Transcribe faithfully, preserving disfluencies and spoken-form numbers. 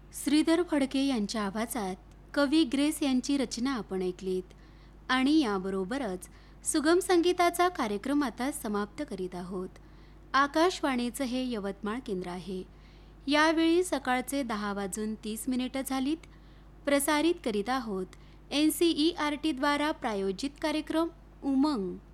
श्रीधर फडके यांच्या आवाजात कवी ग्रेस यांची रचना आपण ऐकलीत. आणि याबरोबरच सुगम संगीताचा कार्यक्रम आता समाप्त करीत आहोत. आकाशवाणीचं हे यवतमाळ केंद्र आहे. यावेळी सकाळचे दहा वाजून तीस मिनिटं झालीत. प्रसारित करीत आहोत एन सी ई आर टीद्वारा प्रायोजित कार्यक्रम उमंग.